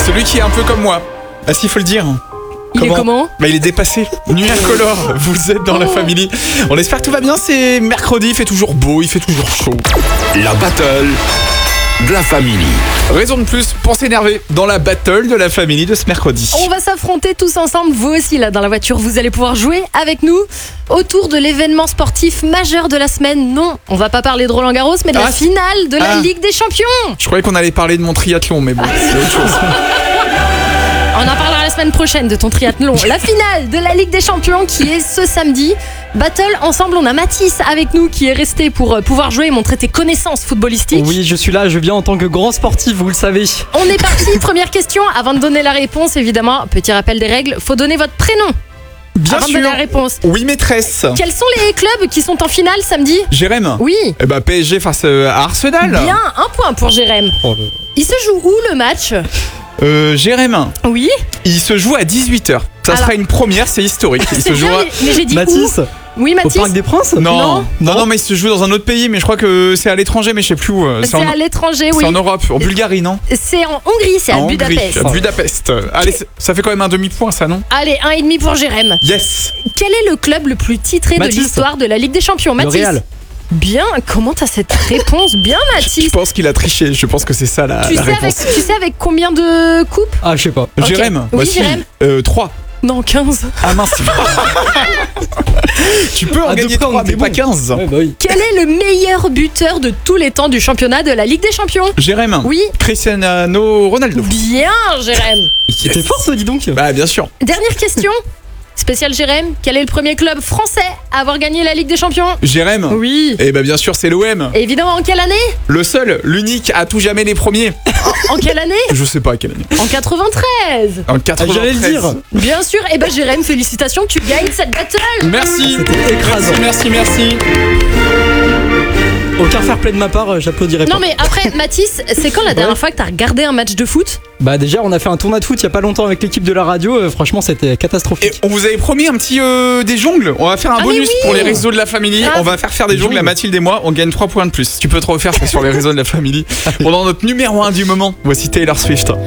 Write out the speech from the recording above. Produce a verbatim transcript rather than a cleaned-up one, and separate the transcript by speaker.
Speaker 1: Celui qui est un peu comme moi. Ah si, faut le dire.
Speaker 2: Il est comment?
Speaker 1: Bah il est dépassé. Nuit incolore, vous êtes dans la famille. On espère que tout va bien, c'est mercredi, il fait toujours beau, il fait toujours chaud.
Speaker 3: La battle de la famille.
Speaker 1: Raison de plus pour s'énerver dans la battle de la famille de ce mercredi.
Speaker 2: On va s'affronter tous ensemble, vous aussi là dans la voiture, vous allez pouvoir jouer avec nous autour de l'événement sportif majeur de la semaine. Non, on va pas parler de Roland Garros, mais de
Speaker 1: Ah,
Speaker 2: la finale de la
Speaker 1: ah.
Speaker 2: Ligue des Champions.
Speaker 1: Je croyais qu'on allait parler de mon triathlon, mais bon, c'est autre chose.
Speaker 2: On en parlera la semaine prochaine de ton triathlon. La finale de la Ligue des Champions qui est ce samedi. Battle ensemble, on a Mathis avec nous qui est resté pour pouvoir jouer et montrer tes connaissances footballistiques.
Speaker 4: Oui, je suis là, je viens en tant que grand sportif, vous le savez.
Speaker 2: On est parti, première question. Avant de donner la réponse, évidemment, petit rappel des règles, faut donner votre prénom.
Speaker 1: Bien
Speaker 2: Avant
Speaker 1: sûr.
Speaker 2: de donner la réponse.
Speaker 1: Oui, maîtresse.
Speaker 2: Quels sont les clubs qui sont en finale samedi?
Speaker 1: Jérém.
Speaker 2: Oui.
Speaker 1: Eh bah P S G face euh, à Arsenal.
Speaker 2: Bien, un point pour Jérém.
Speaker 4: Oh, le-
Speaker 2: Il se joue où le match?
Speaker 1: Euh, Jérém,
Speaker 2: Oui.
Speaker 1: il se joue à dix-huit heures. Ça
Speaker 2: Alors-
Speaker 1: sera une première, c'est historique. Il
Speaker 2: C'est
Speaker 1: se
Speaker 2: bien,
Speaker 1: jouera...
Speaker 2: mais, mais j'ai dit
Speaker 4: Mathis,
Speaker 2: où? Oui,
Speaker 4: au
Speaker 2: Mathis.
Speaker 4: Parc des Princes?
Speaker 1: Non.
Speaker 2: Non.
Speaker 1: non, non, mais il se joue dans un autre pays, mais je crois que c'est à l'étranger, mais je sais plus où. euh,
Speaker 2: C'est
Speaker 1: en...
Speaker 2: à l'étranger,
Speaker 1: c'est
Speaker 2: oui.
Speaker 1: en Europe, en Bulgarie, non?
Speaker 2: C'est en Hongrie, c'est à
Speaker 1: En Hongrie,
Speaker 2: Budapest.
Speaker 1: à Budapest. Allez, c'est- ça fait quand même un demi-point, ça, non?
Speaker 2: Allez, un et demi pour Jérém.
Speaker 1: Yes.
Speaker 2: Quel est le club le plus titré
Speaker 4: Mathis.
Speaker 2: de l'histoire de la Ligue des Champions?
Speaker 4: Le
Speaker 2: Mathis.
Speaker 4: Real.
Speaker 2: Bien, comment t'as cette réponse? Bien,
Speaker 1: Je
Speaker 2: Mathis.
Speaker 1: pense qu'il a triché. Je pense que c'est ça la,
Speaker 2: Tu
Speaker 1: la
Speaker 2: sais, avec,
Speaker 1: réponse.
Speaker 2: tu sais avec combien de coupes?
Speaker 4: Ah, je sais pas.
Speaker 2: Ok.
Speaker 1: Jérém,
Speaker 2: Oui,
Speaker 1: voici.
Speaker 2: Jérém.
Speaker 1: Euh, trois.
Speaker 2: Non, quinze.
Speaker 1: Ah mince. Tu peux en
Speaker 4: À deux
Speaker 1: gagner
Speaker 4: près, on
Speaker 1: trois,
Speaker 4: était
Speaker 1: mais pas
Speaker 4: bon.
Speaker 1: quinze.
Speaker 4: Ouais, bah oui.
Speaker 2: Quel est le meilleur buteur de tous les temps du championnat de la Ligue des Champions?
Speaker 1: Jérém.
Speaker 2: Oui.
Speaker 1: Cristiano Ronaldo.
Speaker 2: Bien, Jérém.
Speaker 1: Yes.
Speaker 4: T'es fort, ça, dis donc.
Speaker 1: Bah bien sûr.
Speaker 2: Dernière question. Spécial Jérém, quel est le premier club français à avoir gagné la Ligue des Champions?
Speaker 1: Jérém.
Speaker 2: Oui.
Speaker 1: Et bah bien sûr c'est l'O M.
Speaker 2: Évidemment, en quelle année?
Speaker 1: Le seul, l'unique, à tout jamais les premiers.
Speaker 2: En quelle année?
Speaker 1: Je sais pas à quelle année.
Speaker 2: En quatre-vingt-treize.
Speaker 1: En
Speaker 4: Ah,
Speaker 1: quatre-vingt-treize.
Speaker 4: j'allais le dire.
Speaker 2: Bien sûr, et ben Jérém, félicitations, tu gagnes cette battle.
Speaker 1: Merci.
Speaker 4: C'était écrasant.
Speaker 1: Merci, merci, merci.
Speaker 4: Aucun fair play de ma part, euh, j'applaudirais pas.
Speaker 2: Non mais après, Mathis, c'est quand la dernière fois que t'as regardé un match de foot?
Speaker 4: Bah déjà, on a fait un tournoi de foot il y a pas longtemps avec l'équipe de la radio, euh, franchement c'était
Speaker 1: Et
Speaker 4: catastrophique.
Speaker 1: on vous avait promis un petit euh, des jongles. On va faire un
Speaker 2: Ah, mais
Speaker 1: bonus
Speaker 2: oui.
Speaker 1: pour les réseaux de la famille.
Speaker 2: Ah.
Speaker 1: On va faire faire des
Speaker 4: Des
Speaker 1: jongles à
Speaker 4: jongles.
Speaker 1: Mathilde et moi. On gagne trois points de plus. Tu peux te refaire ça sur les réseaux de la famille. Pendant notre numéro un du moment, voici Taylor Swift.